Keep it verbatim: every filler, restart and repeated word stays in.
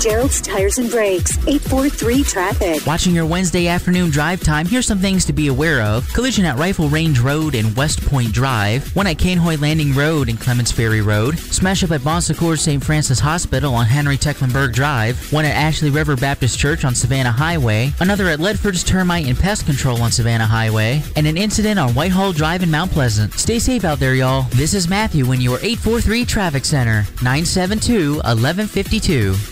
Gerald's Tires and Brakes, eight four three traffic. Watching your Wednesday afternoon drive time, here's some things to be aware of. Collision at Rifle Range Road and West Point Drive. One at Cainhoy Landing Road and Clements Ferry Road. Smash up at Bon Secours Saint Francis Hospital on Henry Tecklenburg Drive. One at Ashley River Baptist Church on Savannah Highway. Another at Ledford's Termite and Pest Control on Savannah Highway. And an incident on Whitehall Drive in Mount Pleasant. Stay safe out there, y'all. This is Matthew in your eight four three Traffic Center, nine seven two, one one five two.